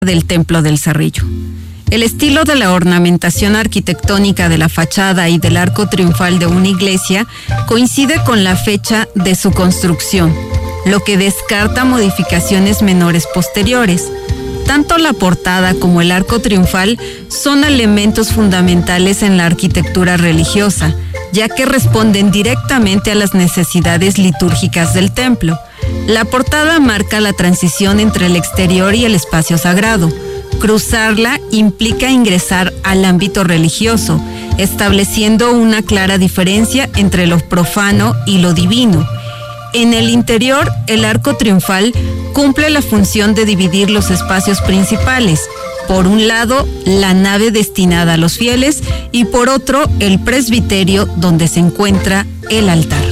del Templo del Cerrillo. El estilo de la ornamentación arquitectónica de la fachada y del arco triunfal de una iglesia coincide con la fecha de su construcción, lo que descarta modificaciones menores posteriores. Tanto la portada como el arco triunfal son elementos fundamentales en la arquitectura religiosa, ya que responden directamente a las necesidades litúrgicas del templo. La portada marca la transición entre el exterior y el espacio sagrado. Cruzarla implica ingresar al ámbito religioso, estableciendo una clara diferencia entre lo profano y lo divino. En el interior, el arco triunfal cumple la función de dividir los espacios principales. Por un lado, la nave destinada a los fieles y por otro, el presbiterio donde se encuentra el altar.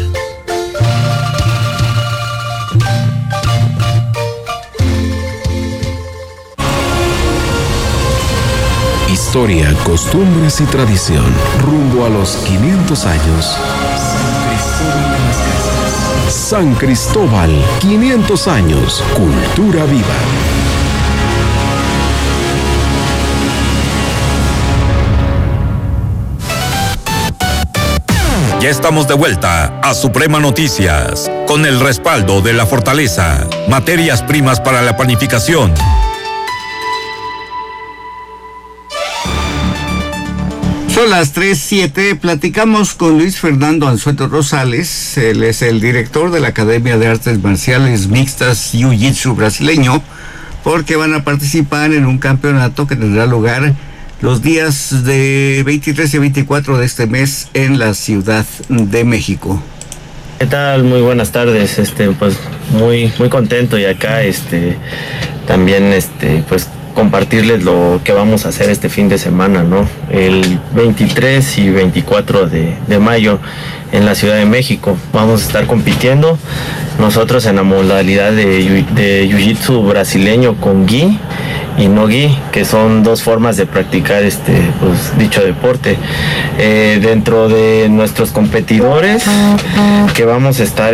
Historia, costumbres y tradición. Rumbo a los 500 años. San Cristóbal, 500 años. Cultura viva. Ya estamos de vuelta a Suprema Noticias, con el respaldo de La Fortaleza, materias primas para la panificación. Son las 3:07, platicamos con Luis Fernando Anzueto Rosales, él es el director de la Academia de Artes Marciales Mixtas Jiu-Jitsu brasileño, porque van a participar en un campeonato que tendrá lugar los días de 23 y 24 de este mes en la Ciudad de México. ¿Qué tal? Muy buenas tardes, pues muy contento y acá también pues compartirles lo que vamos a hacer este fin de semana, ¿no? El 23 y 24 de mayo en la Ciudad de México. Vamos a estar compitiendo nosotros en la modalidad de Jiu-Jitsu brasileño con gi y no gi, que son dos formas de practicar pues dicho deporte. Dentro de nuestros competidores que vamos a estar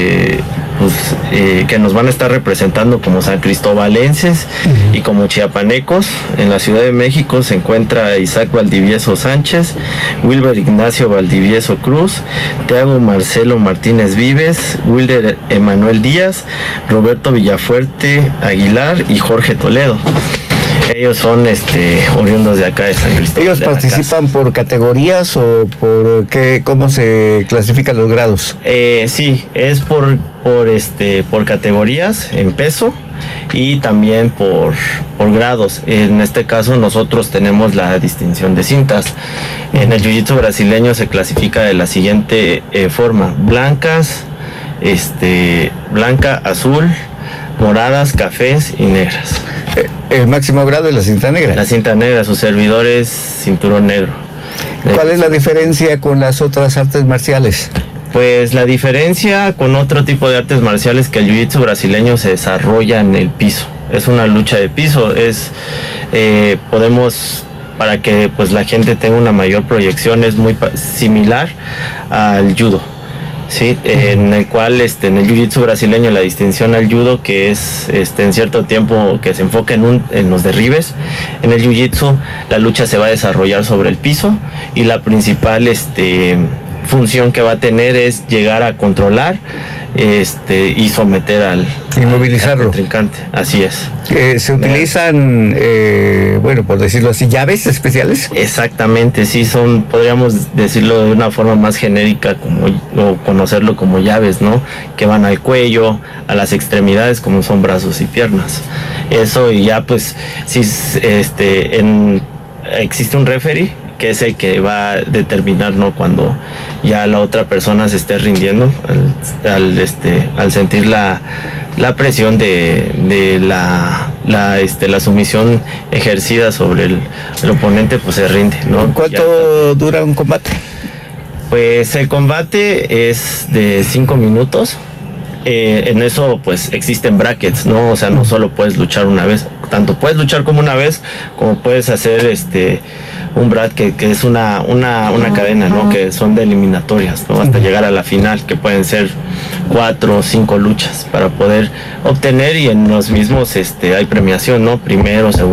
que nos van a estar representando como san cristobalenses y como chiapanecos. En la Ciudad de México se encuentra Isaac Valdivieso Sánchez, Wilber Ignacio Valdivieso Cruz, Thiago Marcelo Martínez Vives, Wilder Emanuel Díaz, Roberto Villafuerte Aguilar y Jorge Toledo. Ellos son oriundos de acá de San Cristóbal. ¿Ellos participan por categorías o por qué? ¿Cómo se clasifican los grados? Sí, es por categorías en peso y también por grados. En este caso nosotros tenemos la distinción de cintas. En el jiu-jitsu brasileño se clasifica de la siguiente forma: blancas, blanca, azul, moradas, cafés y negras. ¿El máximo grado es la cinta negra? La cinta negra, su servidor es cinturón negro. ¿Cuál es la diferencia con las otras artes marciales? Pues la diferencia con otro tipo de artes marciales, que el jiu-jitsu brasileño se desarrolla en el piso. Es una lucha de piso. Podemos, para que pues la gente tenga una mayor proyección, es muy similar al judo. Sí, en el cual en el jiu-jitsu brasileño la distinción al judo, que es en cierto tiempo que se enfoca en los derribes. En el jiu-jitsu la lucha se va a desarrollar sobre el piso y la principal función que va a tener es llegar a controlar y someter al contrincante. Así es. ¿Se utilizan, por decirlo así, llaves especiales? Exactamente, sí, podríamos decirlo de una forma más genérica, o conocerlo como llaves, ¿no? Que van al cuello, a las extremidades, como son brazos y piernas. Eso, y ya pues, si existe un referee, que es el que va a determinar, ¿no?, cuando ya la otra persona se esté rindiendo, al sentir la presión de la sumisión ejercida sobre el oponente, pues se rinde, ¿no? ¿Cuánto dura un combate? Pues el combate es de 5 minutos. en eso pues existen brackets, ¿no? O sea, no solo puedes luchar una vez, tanto puedes luchar como una vez, como puedes hacer un bracket que es una cadena, ¿no? Que son de eliminatorias, ¿no? Hasta llegar a la final, que pueden ser 4 o 5 luchas para poder obtener, y en los mismos hay premiación, ¿no? Primero, segundo.